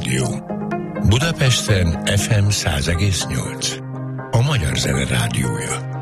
Rádió. Budapesten FM 100,8. A Magyar Zene Rádiója.